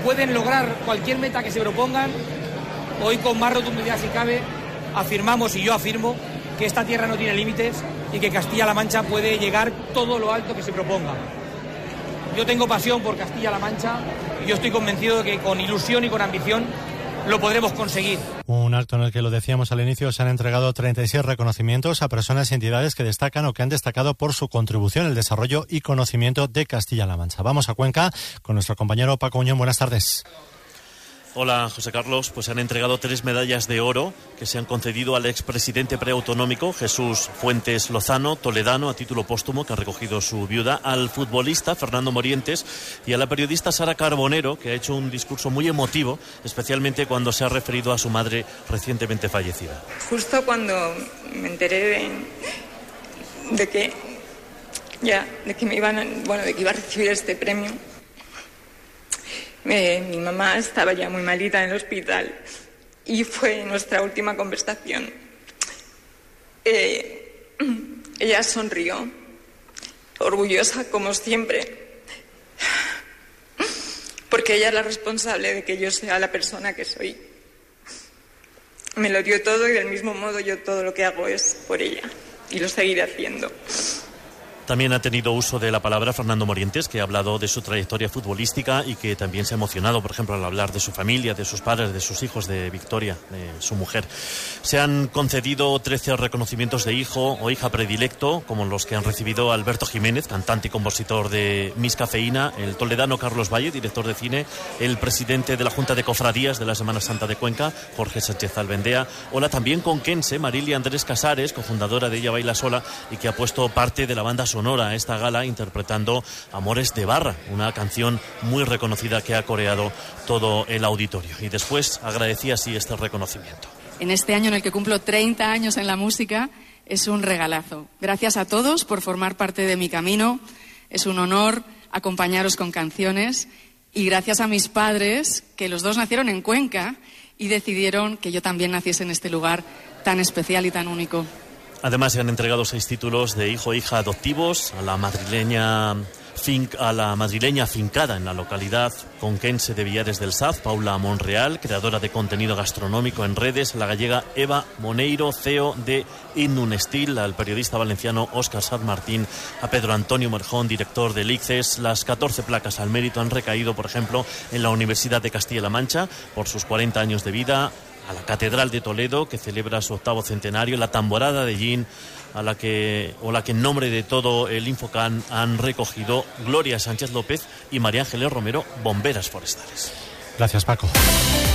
pueden lograr cualquier meta que se propongan. Hoy, con más rotundidad si cabe, afirmamos, y yo afirmo, que esta tierra no tiene límites y que Castilla-La Mancha puede llegar todo lo alto que se proponga. Yo tengo pasión por Castilla-La Mancha y yo estoy convencido de que con ilusión y con ambición lo podremos conseguir. Un acto en el que, lo decíamos al inicio, se han entregado 36 reconocimientos a personas y entidades que destacan o que han destacado por su contribución al desarrollo y conocimiento de Castilla-La Mancha. Vamos a Cuenca con nuestro compañero Paco Uñón. Buenas tardes. Hola, José Carlos. Pues se han entregado 3 medallas de oro que se han concedido al expresidente preautonómico Jesús Fuentes Lozano, toledano, a título póstumo, que ha recogido su viuda, al futbolista Fernando Morientes y a la periodista Sara Carbonero, que ha hecho un discurso muy emotivo, especialmente cuando se ha referido a su madre recientemente fallecida. Justo cuando me enteré de que iba a recibir este premio, mi mamá estaba ya muy malita en el hospital y fue nuestra última conversación. Ella sonrió, orgullosa como siempre, porque ella es la responsable de que yo sea la persona que soy. Me lo dio todo y del mismo modo yo todo lo que hago es por ella y lo seguiré haciendo. También ha tenido uso de la palabra Fernando Morientes, que ha hablado de su trayectoria futbolística y que también se ha emocionado, por ejemplo, al hablar de su familia, de sus padres, de sus hijos, de Victoria, de su mujer. Se han concedido 13 reconocimientos de hijo o hija predilecto, como los que han recibido Alberto Jiménez, cantante y compositor de Miss Cafeína, el toledano Carlos Valle, director de cine, el presidente de la Junta de Cofradías de la Semana Santa de Cuenca, Jorge Sánchez Albendea, o la también conquense Marilia Andrés Casares, cofundadora de Ella Baila Sola, y que ha puesto parte de la banda sonora a esta gala interpretando Amores de Barra, una canción muy reconocida que ha coreado todo el auditorio. Y después agradecía así este reconocimiento. En este año en el que cumplo 30 años en la música, es un regalazo. Gracias a todos por formar parte de mi camino. Es un honor acompañaros con canciones. Y gracias a mis padres, que los dos nacieron en Cuenca y decidieron que yo también naciese en este lugar tan especial y tan único. Además, se han entregado 6 títulos de hijo e hija adoptivos a la madrileña afincada en la localidad conquense de Villares del Saz, Paula Monreal, creadora de contenido gastronómico en redes, la gallega Eva Moneiro, CEO de Innunestil, al periodista valenciano Óscar Sanz Martín, a Pedro Antonio Merjón, director del ICCES. Las 14 placas al mérito han recaído, por ejemplo, en la Universidad de Castilla-La Mancha por sus 40 años de vida, a la Catedral de Toledo, que celebra su 8º centenario, la Tamborada de Gin, la que en nombre de todo el Infocan han recogido Gloria Sánchez López y María Ángeles Romero, bomberas forestales. Gracias, Paco.